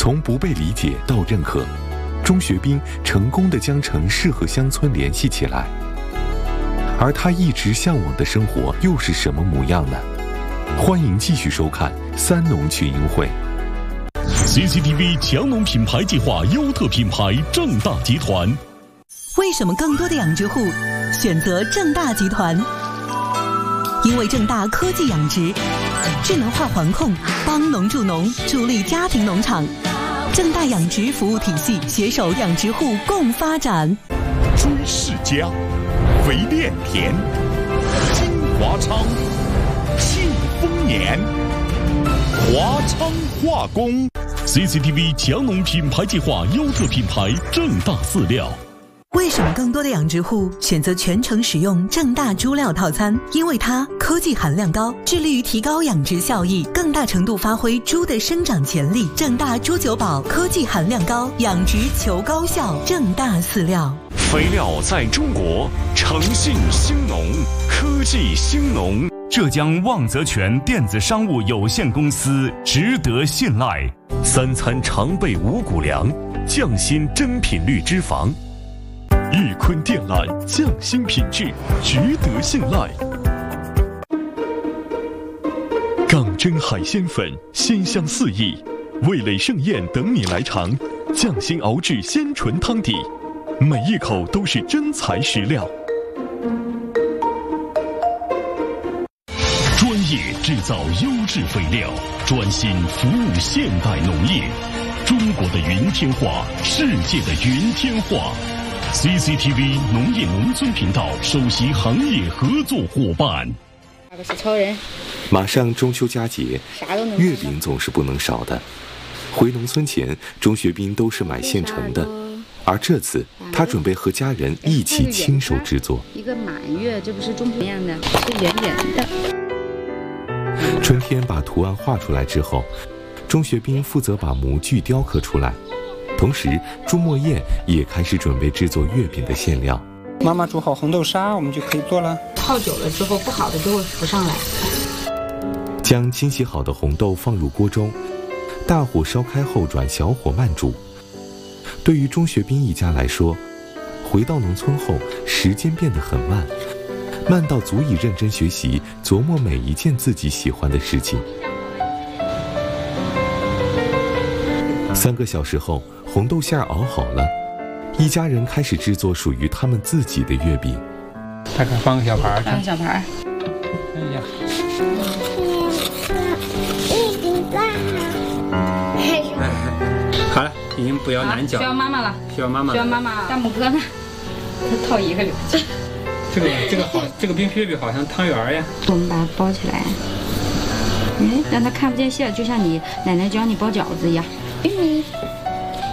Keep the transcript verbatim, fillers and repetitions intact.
从不被理解到认可，钟学斌成功地将城市和乡村联系起来。而他一直向往的生活又是什么模样呢？欢迎继续收看三农群英会。 C C T V 强农品牌计划优特品牌正大集团。 为什么更多的养殖户选择正大集团？因为正大科技养殖，智能化环控，帮农助农，助力家庭农场。正大养殖服务体系携手养殖户共发展。 追世家，肥炼田，金华昌，庆丰年，华昌化工。C C T V 强农品牌计划优特品牌正大饲料。 为什么更多的养殖户选择全程使用正大猪料套餐？因为它科技含量高，致力于提高养殖效益，更大程度发挥猪的生长潜力。正大猪九宝科技含量高，养殖求高效。正大饲料， 肥料在中国，诚信兴农，科技兴农。 浙江旺泽全电子商务有限公司值得信赖。 三餐常备五谷粮，匠心真品绿脂肪。玉坤电缆匠心品质，值得信赖。港真海鲜粉鲜香四溢，味蕾盛宴等你来尝。匠心熬制鲜纯汤底，每一口都是真材实料。专业制造优质肥料，专心服务现代农业。中国的云天化，世界的云天化。C C T V 农业农村频道首席行业合作伙伴。 那个是超人。 马上中秋佳节，月饼总是不能少的。回农村前，钟学斌都是买现成的，而这次他准备和家人一起亲手制作。 一个满月，这不是中秋样的，是圆圆的。 春天把图案画出来之后，钟学斌负责把模具雕刻出来。同时，朱墨燕也开始准备制作月饼的馅料。 妈妈煮好红豆沙，我们就可以做了。 泡久了之后，不好的就会浮上来。 将清洗好的红豆放入锅中，大火烧开后转小火慢煮。对于钟学斌一家来说，回到农村后，时间变得很慢，慢到足以认真学习，琢磨每一件自己喜欢的事情。三个小时后，红豆馅熬好了，一家人开始制作属于他们自己的月饼。 大概放个小盘， 放个小盘。 哎呀，好了，已经不要难搅， 需要妈妈了， 需要妈妈， 需要妈妈。大拇哥呢？他套一个里去。 这个这个好，这个冰皮月饼好像汤圆呀。 我们把它包起来，哎，让他看不见馅，就像你奶奶教你包饺子一样。嗯